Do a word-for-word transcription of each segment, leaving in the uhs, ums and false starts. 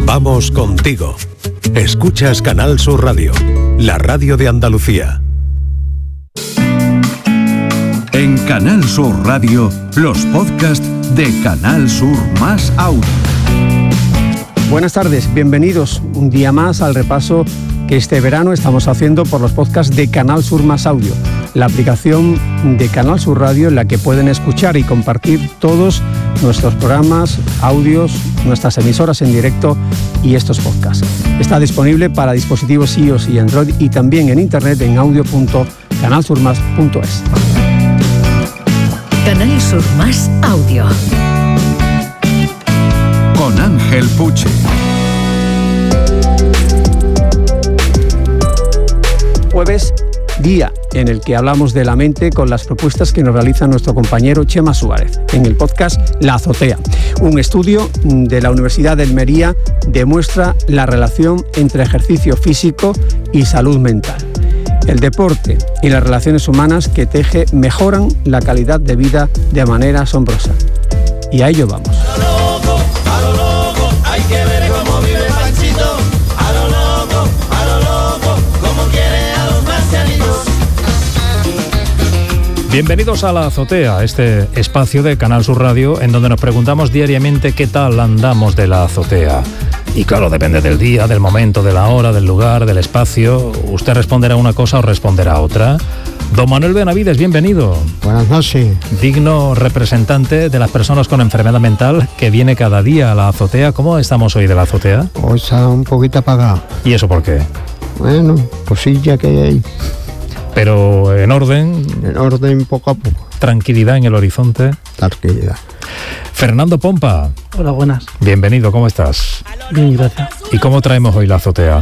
Vamos contigo. Escuchas Canal Sur Radio, la radio de Andalucía. En Canal Sur Radio, los podcasts de Canal Sur Más Audio. Buenas tardes, bienvenidos un día más al repaso que este verano estamos haciendo por los podcasts de Canal Sur Más Audio, la aplicación de Canal Sur Radio en la que pueden escuchar y compartir todos nuestros programas, audios, nuestras emisoras en directo y estos podcasts. Está disponible para dispositivos iOS y Android y también en internet en audio punto canal sur más punto es. Canal Sur Más Audio. Con Ángel Puche. Jueves, día en el que hablamos de la mente con las propuestas que nos realiza nuestro compañero Chema Suárez en el podcast La Azotea. Un estudio de la Universidad de Almería demuestra la relación entre ejercicio físico y salud mental. El deporte y las relaciones humanas que teje mejoran la calidad de vida de manera asombrosa. Y a ello vamos. A lo loco, a lo loco, hay que ver cómo vive Panchito. A lo loco, a lo loco, cómo quiere a los marcianitos. Bienvenidos a La Azotea, este espacio de Canal Sur Radio en donde nos preguntamos diariamente qué tal andamos de la azotea. Y claro, depende del día, del momento, de la hora, del lugar, del espacio. Usted responderá una cosa o responderá otra. Don Manuel Benavides, bienvenido. Buenas noches. Digno representante de las personas con enfermedad mental que viene cada día a la azotea. ¿Cómo estamos hoy de la azotea? Hoy está un poquito apagado. ¿Y eso por qué? Bueno, cosilla que hay. Pero en orden. En orden, poco a poco. Tranquilidad en el horizonte. Tranquilidad. Fernando Pompa. Hola, buenas. Bienvenido, ¿cómo estás? Bien, gracias. ¿Y cómo traemos hoy la azotea?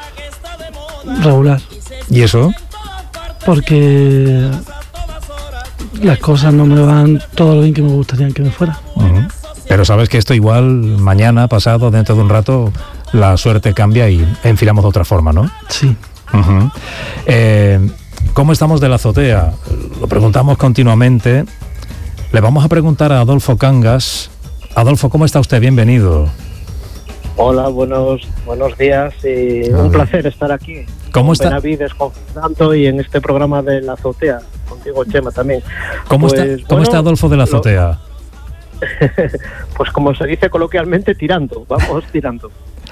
Regular. ¿Y eso? Porque las cosas no me van todo lo bien que me gustaría que me fuera. Uh-huh. Pero sabes que esto igual mañana, pasado, dentro de un rato, la suerte cambia y enfilamos de otra forma, ¿no? Sí. Uh-huh. Eh, ¿Cómo estamos de la azotea? Lo preguntamos continuamente. Le vamos a preguntar a Adolfo Cangas. Adolfo, ¿cómo está usted? Bienvenido. Hola, buenos buenos días y un placer estar aquí. ¿Cómo está? Benavides, con Fernando y en este programa de La Azotea, contigo, Chema, también. ¿Cómo, pues, está, ¿cómo bueno, está Adolfo de la azotea? Lo, pues como se dice coloquialmente, tirando, vamos tirando.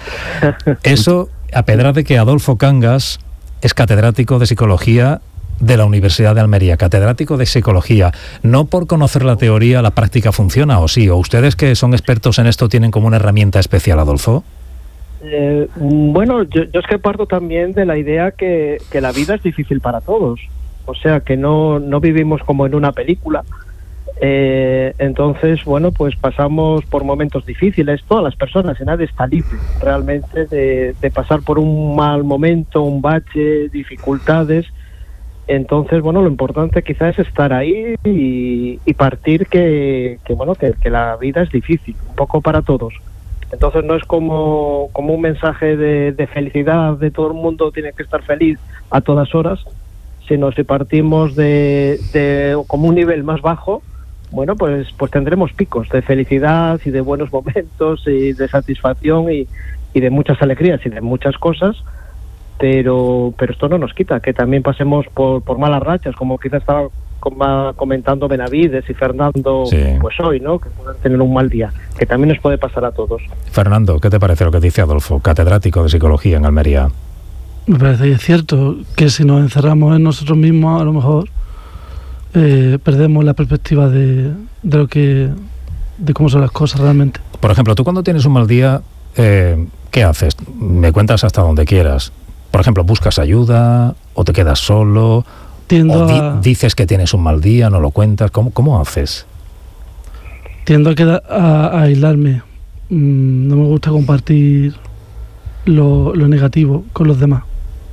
Eso, a pedra de que Adolfo Cangas es catedrático de psicología de la Universidad de Almería, catedrático de psicología. No por conocer la teoría, la práctica funciona, ¿o sí? ¿O ustedes que son expertos en esto tienen como una herramienta especial, Adolfo? Eh, bueno, yo, yo es que parto también de la idea que, que la vida es difícil para todos. O sea, que no, no vivimos como en una película. Eh, entonces, bueno, pues pasamos por momentos difíciles, todas las personas, y nadie está libre realmente de, de pasar por un mal momento, un bache, dificultades. Entonces, bueno, lo importante quizás es estar ahí y, y partir que, que bueno, que, que la vida es difícil, un poco para todos. Entonces no es como, como un mensaje de, de felicidad, de todo el mundo tiene que estar feliz a todas horas, sino si partimos de, de como un nivel más bajo, bueno, pues, pues tendremos picos de felicidad y de buenos momentos y de satisfacción y, y de muchas alegrías y de muchas cosas. Pero pero esto no nos quita que también pasemos por, por malas rachas, como quizás estaba comentando Benavides y Fernando, sí. Pues hoy, ¿no? Que pueden tener un mal día, que también nos puede pasar a todos. Fernando, ¿qué te parece lo que dice Adolfo, catedrático de psicología en Almería? Me parece que es cierto que si nos encerramos en nosotros mismos, a lo mejor eh, perdemos la perspectiva de, de lo que de cómo son las cosas realmente. Por ejemplo, tú cuando tienes un mal día, eh, ¿qué haces? Me cuentas hasta donde quieras. Por ejemplo, ¿buscas ayuda o te quedas solo? Tiendo ¿O di- a... dices que tienes un mal día, no lo cuentas? ¿Cómo, cómo haces? Tiendo a, quedar, a, a aislarme. Mm, no me gusta compartir lo, lo negativo con los demás.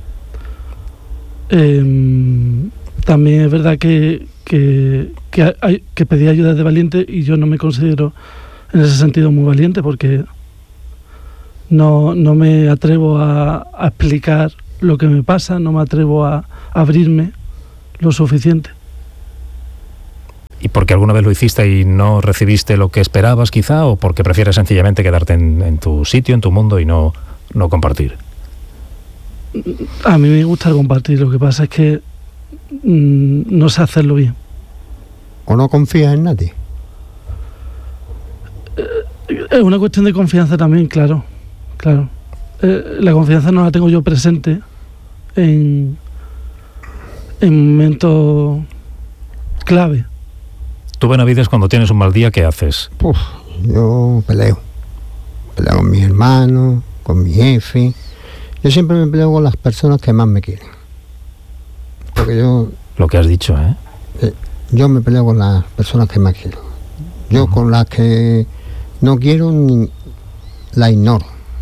Eh, también es verdad que, que, que, hay, que pedí ayuda de valiente y yo no me considero en ese sentido muy valiente porque... No, no me atrevo a, a explicar lo que me pasa, no me atrevo a, a abrirme lo suficiente. ¿Y porque alguna vez lo hiciste y no recibiste lo que esperabas quizá, o porque prefieres sencillamente quedarte en, en tu sitio, en tu mundo y no, no compartir? A mí me gusta compartir, lo que pasa es que mmm, no sé hacerlo bien. ¿O no confías en nadie? Es una cuestión de confianza también, claro, claro. Eh, la confianza no la tengo yo presente en, en momentos clave. Tú, Benavides, cuando tienes un mal día, ¿qué haces? Uf, yo peleo. Peleo con mis hermanos, con mi jefe. Yo siempre me peleo con las personas que más me quieren. Porque yo... Lo que has dicho, ¿eh? eh yo me peleo con las personas que más quiero. Yo uh-huh. con las que no quiero, ni la ignoro.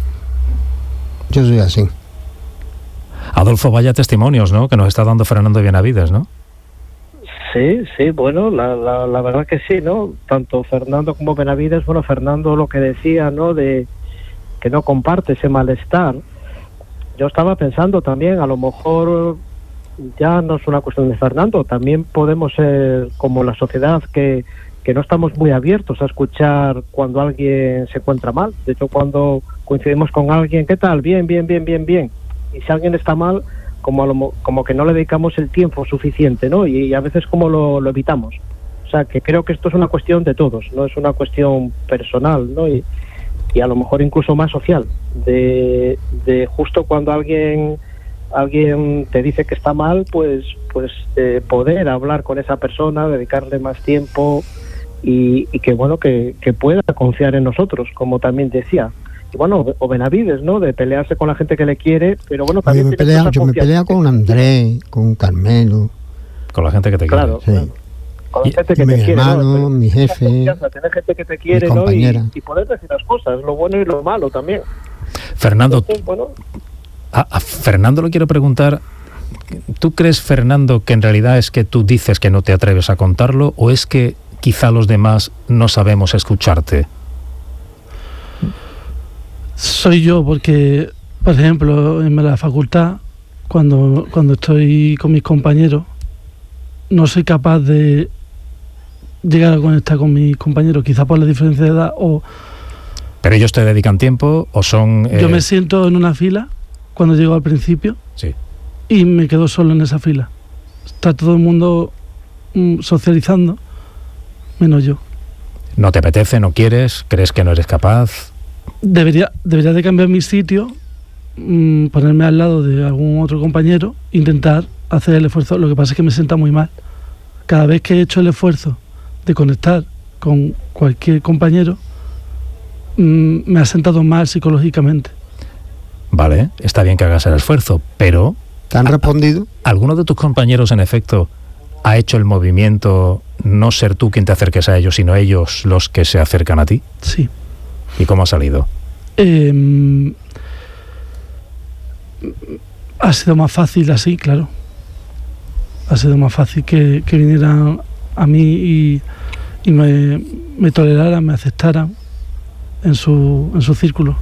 Yo soy así. Adolfo, vaya testimonios, ¿no?, que nos está dando Fernando Benavides, ¿no? Sí, sí, bueno, la, la, la verdad que sí, ¿no? Tanto Fernando como Benavides, bueno, Fernando lo que decía, ¿no?, de que no comparte ese malestar. Yo estaba pensando también, a lo mejor ya no es una cuestión de Fernando, también podemos ser como la sociedad que, que no estamos muy abiertos a escuchar cuando alguien se encuentra mal. De hecho, cuando coincidimos con alguien, ¿qué tal? Bien, bien, bien, bien, bien. Y si alguien está mal, como, a lo, como que no le dedicamos el tiempo suficiente, ¿no? Y, y a veces como lo, lo evitamos. O sea, que creo que esto es una cuestión de todos, no es una cuestión personal, ¿no? Y, y a lo mejor incluso más social, de, de justo cuando alguien alguien te dice que está mal, pues pues eh, poder hablar con esa persona, dedicarle más tiempo y, y que bueno que, que pueda confiar en nosotros, como también decía. Y bueno, o Benavides, ¿no?, de pelearse con la gente que le quiere, pero bueno, también... Oye, me pelea, yo me peleo con Andrés, con Carmelo. Con la gente que te claro, quiere. Sí. Con la gente Y, que y te mi quiere, hermano, ¿no? mi jefe, tener gente que te quiere, ¿no? Y, y poder decir las cosas, lo bueno y lo malo también. Fernando, Entonces, bueno, a, a Fernando le quiero preguntar, ¿tú crees, Fernando, que en realidad es que tú dices que no te atreves a contarlo, o es que quizá los demás no sabemos escucharte? Soy yo, porque, por ejemplo, en la facultad, cuando, cuando estoy con mis compañeros, no soy capaz de llegar a conectar con mis compañeros, quizá por la diferencia de edad o... ¿Pero ellos te dedican tiempo o son...? Eh... Yo me siento en una fila cuando llego al principio, sí, y me quedo solo en esa fila. Está todo el mundo mm, socializando, menos yo. ¿No te apetece, no quieres, crees que no eres capaz? Debería, debería de cambiar mi sitio, mmm, ponerme al lado de algún otro compañero, intentar hacer el esfuerzo. Lo que pasa es que me sienta muy mal. Cada vez que he hecho el esfuerzo de conectar con cualquier compañero, mmm, me ha sentado mal psicológicamente. Vale, está bien que hagas el esfuerzo, pero... ¿Te han respondido? ¿Alguno de tus compañeros, en efecto, ha hecho el movimiento, no ser tú quien te acerques a ellos, sino ellos los que se acercan a ti? Sí. ¿Y cómo ha salido? Eh, ha sido más fácil así, claro. Ha sido más fácil que, que vinieran a mí y, y me, me toleraran, me aceptaran en su, en su círculo.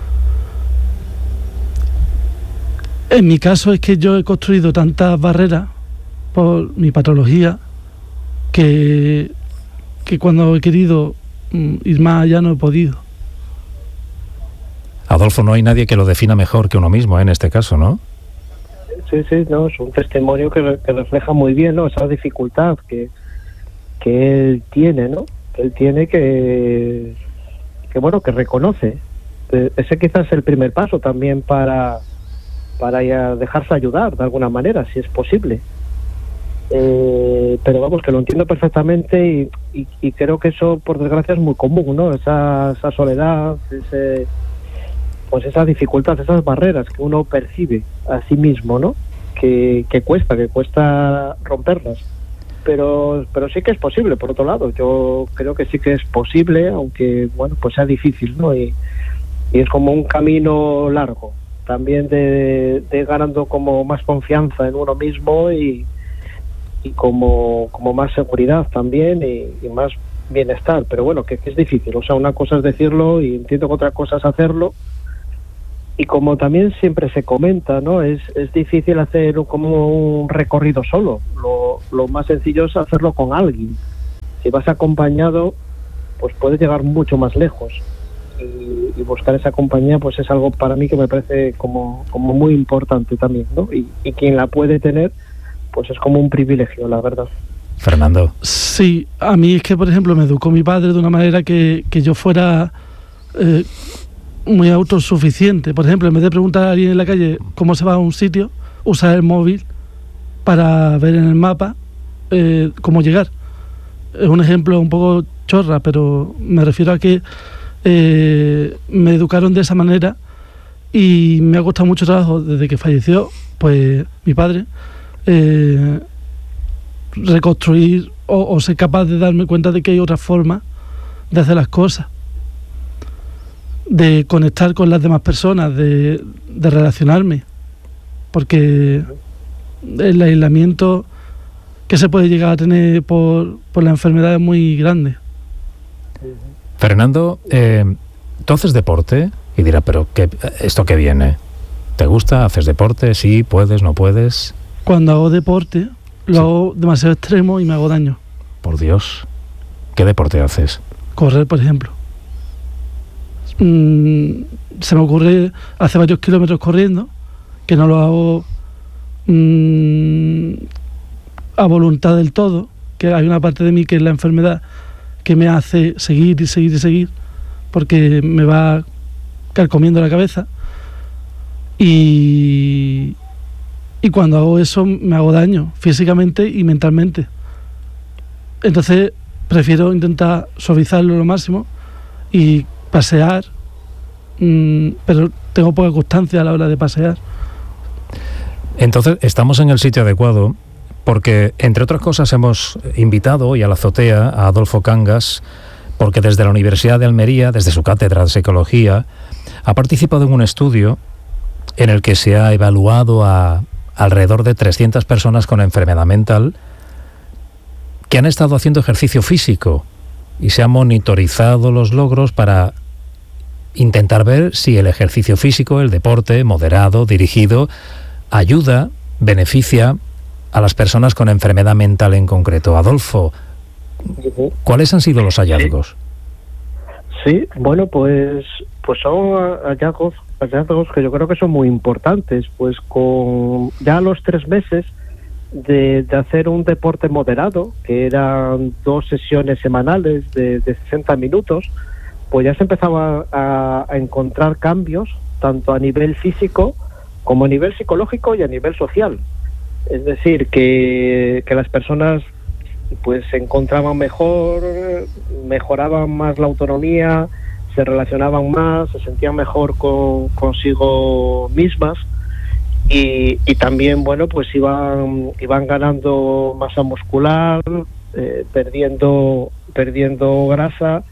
En mi caso es que yo he construido tantas barreras por mi patología que, que cuando he querido ir más allá no he podido. Adolfo, no hay nadie que lo defina mejor que uno mismo, ¿eh?, en este caso, ¿no? Sí, sí, no, es un testimonio que, que refleja muy bien, ¿no?, esa dificultad que, que él tiene, ¿no? Que él tiene que, que bueno, que reconoce. Ese quizás es el primer paso también para, para ya dejarse ayudar de alguna manera, si es posible. Eh, pero vamos, que lo entiendo perfectamente y, y, y creo que eso, por desgracia, es muy común, ¿no? Esa, esa soledad, ese... pues esa dificultad, esas barreras que uno percibe a sí mismo, ¿no? Que, que cuesta, que cuesta romperlas. Pero, pero sí que es posible, por otro lado. Yo creo que sí que es posible, aunque, bueno, pues sea difícil, ¿no? Y, y es como un camino largo, también de, de ganando como más confianza en uno mismo y, y como, como más seguridad también y, y más bienestar. Pero bueno, que, que es difícil. O sea, una cosa es decirlo y entiendo que otra cosa es hacerlo. Y como también siempre se comenta, ¿no? Es, es difícil hacer como un recorrido solo. Lo, lo más sencillo es hacerlo con alguien. si vas acompañado, pues puedes llegar mucho más lejos. Y, y buscar esa compañía, pues es algo para mí que me parece como, como muy importante también, ¿no? Y, y quien la puede tener, pues es como un privilegio, la verdad. Fernando. Sí, a mí es que, por ejemplo, me educó mi padre de una manera que, que yo fuera eh, muy autosuficiente. Por ejemplo, en vez de preguntar a alguien en la calle cómo se va a un sitio, usar el móvil para ver en el mapa eh, cómo llegar. Es un ejemplo un poco chorra, pero me refiero a que eh, me educaron de esa manera y me ha costado mucho trabajo desde que falleció pues mi padre eh, reconstruir o, o ser capaz de darme cuenta de que hay otra forma de hacer las cosas, de conectar con las demás personas, de, de relacionarme, porque el aislamiento que se puede llegar a tener por, por la enfermedad es muy grande. Fernando, eh, ¿tú haces deporte? Y dirá, pero ¿qué, ¿esto qué viene? ¿Te gusta? ¿Haces deporte? ¿Sí? ¿Puedes? ¿No puedes? Cuando hago deporte, lo sí. hago demasiado extremo y me hago daño. Por Dios. ¿Qué deporte haces? Correr, por ejemplo. Mm, se me ocurre hacer varios kilómetros corriendo, que no lo hago mmm, a voluntad del todo, que hay una parte de mí que es la enfermedad que me hace seguir y seguir y seguir, porque me va carcomiendo la cabeza. Y, y cuando hago eso me hago daño físicamente y mentalmente. Entonces prefiero intentar suavizarlo lo máximo y pasear, mmm, pero tengo poca constancia a la hora de pasear. Entonces estamos en el sitio adecuado, porque entre otras cosas hemos invitado hoy a la azotea a Adolfo Cangas, porque desde la Universidad de Almería, desde su cátedra de psicología, ha participado en un estudio en el que se ha evaluado a alrededor de trescientas personas con enfermedad mental que han estado haciendo ejercicio físico, y se han monitorizado los logros para intentar ver si el ejercicio físico, el deporte moderado, dirigido, ayuda, beneficia a las personas con enfermedad mental en concreto. Adolfo, ¿cuáles han sido los hallazgos? Sí, bueno, pues pues son hallazgos, hallazgos que yo creo que son muy importantes. Pues con ya a los tres meses de, de hacer un deporte moderado, que eran dos sesiones semanales de, de sesenta minutos, pues ya se empezaba a, a encontrar cambios, tanto a nivel físico como a nivel psicológico y a nivel social. Es decir, que, que las personas pues se encontraban mejor, mejoraban más la autonomía, se relacionaban más, se sentían mejor con, consigo mismas y, y también, bueno, pues iban iban ganando masa muscular, eh, perdiendo perdiendo grasa,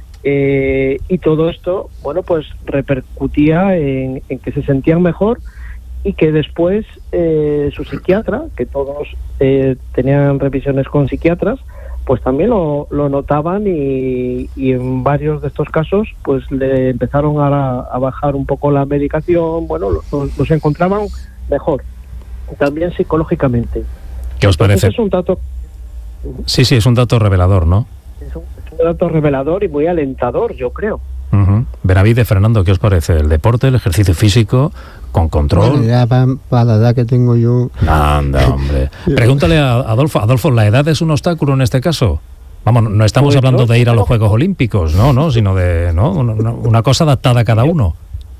eh, y todo esto, bueno, pues repercutía en, en que se sentían mejor y que después eh, su psiquiatra, que todos eh, tenían revisiones con psiquiatras, pues también lo, lo notaban y, y en varios de estos casos pues le empezaron a, a bajar un poco la medicación, bueno, los, los encontraban mejor, también psicológicamente. ¿Qué os parece? Entonces es un dato... Sí, sí, es un dato revelador, ¿no? Es un, es un dato revelador y muy alentador, yo creo. Uh-huh. Benavides, Fernando, ¿qué os parece? ¿El deporte, el ejercicio físico, con control? Bueno, ya para, para la edad que tengo yo... Anda, hombre. Pregúntale a Adolfo. Adolfo, ¿la edad es un obstáculo en este caso? Vamos, no estamos pues hablando no, de ir a los Juegos Olímpicos, no, no, sino de ¿no? una, una cosa adaptada a cada uno.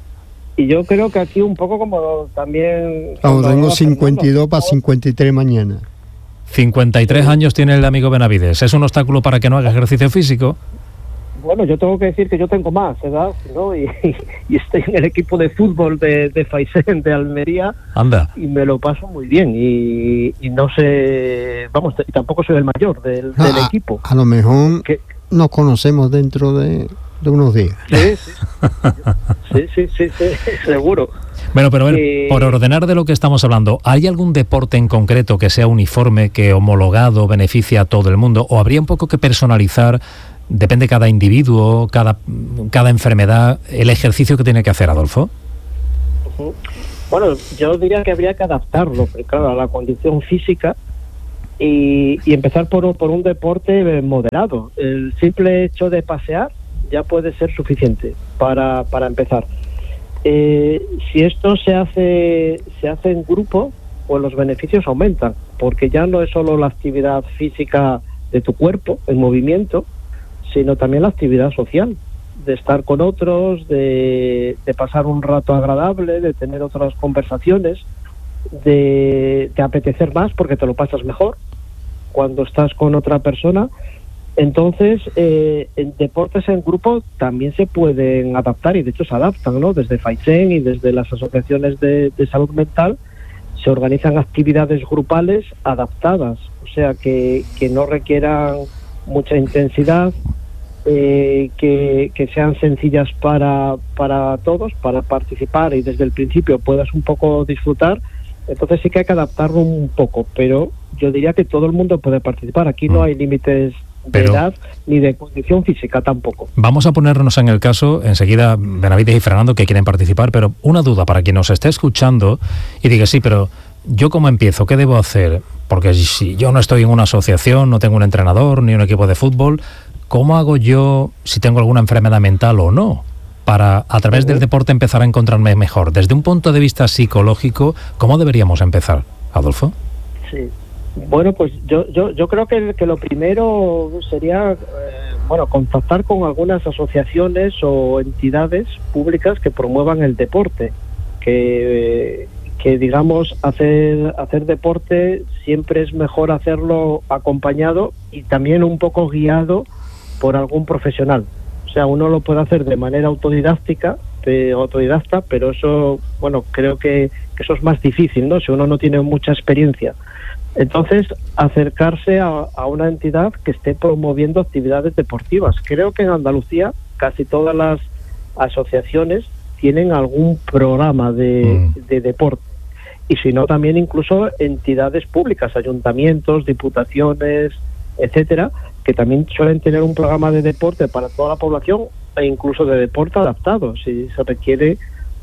Y yo creo que aquí un poco como también... Vamos, tengo cincuenta y dos para cincuenta y tres mañana. cincuenta y tres años tiene el amigo Benavides. ¿Es un obstáculo para que no haga ejercicio físico? Bueno, yo tengo que decir que yo tengo más edad, ¿no? Y, y estoy en el equipo de fútbol de, de Faisén, de Almería. Anda. Y me lo paso muy bien. Y, y no sé, vamos, y tampoco soy el mayor del, ah, del equipo. A lo mejor que, nos conocemos dentro de, de unos días. Sí, sí, sí, sí, sí, sí, seguro. Bueno, pero a ver, eh, por ordenar de lo que estamos hablando, ¿hay algún deporte en concreto que sea uniforme, que homologado beneficia a todo el mundo? ¿O habría un poco que personalizar? Depende cada individuo, cada, cada enfermedad, el ejercicio que tiene que hacer, Adolfo. Uh-huh. Bueno, yo diría que habría que adaptarlo, porque claro, a la condición física, y, y empezar por, por un deporte moderado. El simple hecho de pasear ya puede ser suficiente para, para empezar. Eh, si esto se hace, se hace en grupo, pues los beneficios aumentan, porque ya no es solo la actividad física de tu cuerpo, el movimiento, sino también la actividad social, de estar con otros, de, de pasar un rato agradable, de tener otras conversaciones, de, de apetecer más porque te lo pasas mejor cuando estás con otra persona. Entonces, eh, en deportes en grupo también se pueden adaptar, y de hecho se adaptan, ¿no? Desde Faizen y desde las asociaciones de, de salud mental se organizan actividades grupales adaptadas, o sea, que, que no requieran mucha intensidad, eh, que, que sean sencillas para, para todos, para participar, y desde el principio puedas un poco disfrutar. Entonces sí que hay que adaptarlo un poco, pero yo diría que todo el mundo puede participar. Aquí no hay límites de Pero, edad ni de condición física tampoco. Vamos a ponernos en el caso, enseguida Benavides y Fernando que quieren participar, pero una duda para quien nos esté escuchando y diga, sí, pero ¿yo cómo empiezo? ¿Qué debo hacer? Porque si yo no estoy en una asociación, no tengo un entrenador ni un equipo de fútbol, ¿cómo hago yo si tengo alguna enfermedad mental o no? Para, a través del deporte, empezar a encontrarme mejor. Desde un punto de vista psicológico, ¿cómo deberíamos empezar, Adolfo? Sí. Bueno, pues yo yo yo creo que, que lo primero sería, eh, bueno, contactar con algunas asociaciones o entidades públicas que promuevan el deporte, que, que digamos, hacer, hacer deporte siempre es mejor hacerlo acompañado y también un poco guiado por algún profesional. O sea, uno lo puede hacer de manera autodidáctica, de autodidacta, pero eso, bueno, creo que, que eso es más difícil, ¿no? Si uno no tiene mucha experiencia. Entonces, acercarse a, a una entidad que esté promoviendo actividades deportivas. Creo que en Andalucía casi todas las asociaciones tienen algún programa de, mm. de deporte. Y si no, también incluso entidades públicas, ayuntamientos, diputaciones, etcétera, que también suelen tener un programa de deporte para toda la población e incluso de deporte adaptado, si se requiere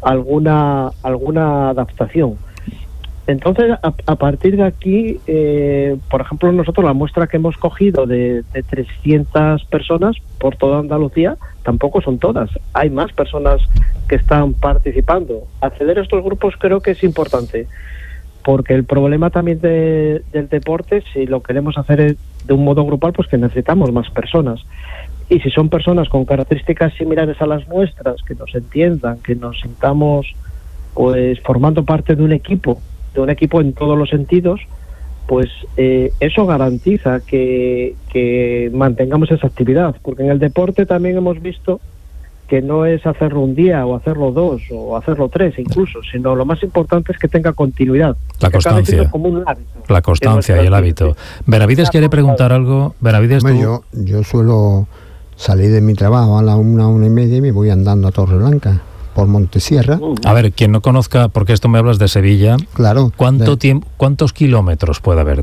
alguna, alguna adaptación. Entonces, a, a partir de aquí, eh, por ejemplo, nosotros la muestra que hemos cogido de, de trescientas personas por toda Andalucía, tampoco son todas. Hay más personas que están participando. Acceder a estos grupos creo que es importante, porque el problema también de, del deporte, si lo queremos hacer de un modo grupal, pues que necesitamos más personas. Y si son personas con características similares a las nuestras, que nos entiendan, que nos sintamos pues formando parte de un equipo, de un equipo en todos los sentidos, pues eh, eso garantiza que, que mantengamos esa actividad, porque en el deporte también hemos visto que no es hacerlo un día o hacerlo dos o hacerlo tres incluso, sino lo más importante es que tenga continuidad. La constancia, como un hábito, la constancia y el hábito. Benavides quiere preguntar algo. Benavides, tú... yo, yo suelo salir de mi trabajo a la una, una y media y me voy andando a Torreblanca, por Montesierra. A ver, quien no conozca, porque esto me hablas de Sevilla, claro, ¿cuánto de... tiempo, ¿cuántos kilómetros puede haber?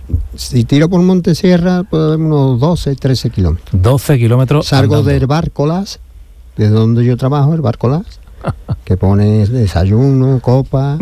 Si tiro por Montesierra, puede haber unos doce, trece kilómetros. doce kilómetros. Salgo andando. del Bárcolas, de donde yo trabajo, el Bárcolas, que pone desayuno, copa,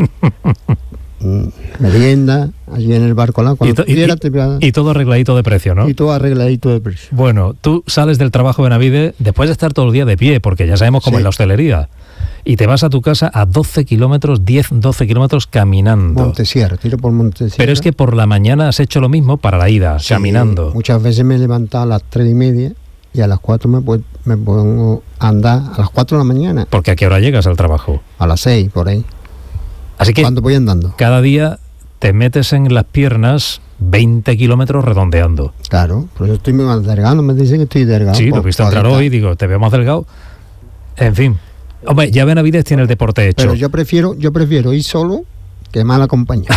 merienda, allí en el Bárcolas. Y, to, y, y, te... y todo arregladito de precio, ¿no? Y todo arregladito de precio. Bueno, tú sales del trabajo, Benavides, después de estar todo el día de pie, porque ya sabemos cómo sí. es la hostelería, y te vas a tu casa a doce kilómetros, diez, doce kilómetros caminando. Montesierra, tiro por Montesierra. Pero es que por la mañana has hecho lo mismo para la ida, sí, caminando. Muchas veces me he levantado a las tres y media y a las cuatro me, me pongo a andar a las cuatro de la mañana. ¿Porque a qué hora llegas al trabajo? A las seis, por ahí. Así que cuando voy andando, cada día te metes en las piernas veinte kilómetros redondeando. Claro, por eso estoy más delgado, me dicen que estoy delgado. Sí, lo he visto entrar hoy, digo, te veo más delgado. En fin. Hombre, ya Benavides tiene el deporte hecho. Pero yo prefiero, yo prefiero ir solo que mal acompañado.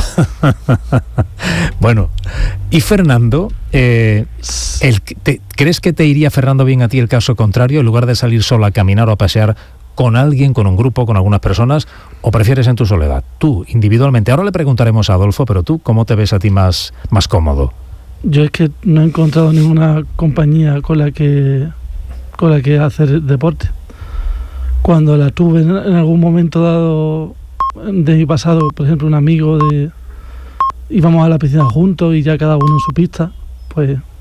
Bueno, y Fernando, eh, el, te, ¿crees que te iría, Fernando, bien a ti el caso contrario? En lugar de salir solo a caminar o a pasear con alguien, con un grupo, con algunas personas, o prefieres en tu soledad? Tú, individualmente. Ahora le preguntaremos a Adolfo, pero tú, ¿cómo te ves a ti más, más cómodo? Yo es que no he encontrado ninguna compañía con la que, con la que hacer deporte. Cuando la tuve en algún momento dado de mi pasado, por ejemplo, un amigo de íbamos a la piscina juntos y ya cada uno en su pista, pues